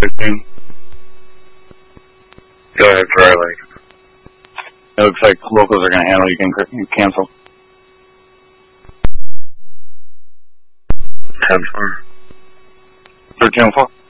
15. Go ahead, Riley. It looks like locals are going to handle. You can cancel. 10-4. 13-4.